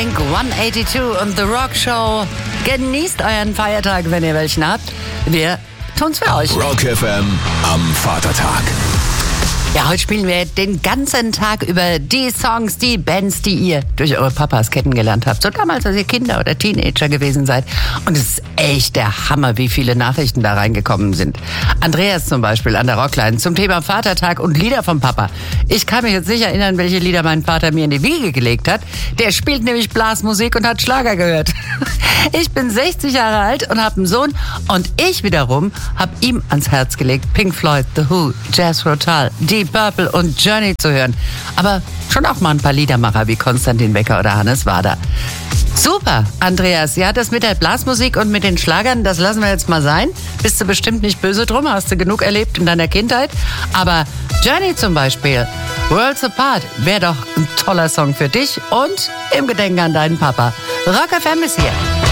Blink 182 und The Rock Show. Genießt euren Feiertag, wenn ihr welchen habt. Wir tun's für euch. Rock FM am Vatertag. Ja, heute spielen wir den ganzen Tag über die Songs, die Bands, die ihr durch eure Papas kennengelernt habt. So damals, als ihr Kinder oder Teenager gewesen seid. Und es ist echt der Hammer, wie viele Nachrichten da reingekommen sind. Andreas zum Beispiel an der Rockline zum Thema Vatertag und Lieder vom Papa. Ich kann mich jetzt nicht erinnern, welche Lieder mein Vater mir in die Wiege gelegt hat. Der spielt nämlich Blasmusik und hat Schlager gehört. Ich bin 60 Jahre alt und habe einen Sohn. Und ich wiederum habe ihm ans Herz gelegt, Pink Floyd, The Who, Jethro Tull, Deep Purple und Journey zu hören. Aber schon auch mal ein paar Liedermacher wie Konstantin Wecker oder Hannes Wader. Super, Andreas. Ja, das mit der Blasmusik und mit den Schlagern, das lassen wir jetzt mal sein. Bist du bestimmt nicht böse drum, hast du genug erlebt in deiner Kindheit. Aber Journey zum Beispiel, Worlds Apart, wäre doch ein toller Song für dich und im Gedenken an deinen Papa. Rock FM ist hier.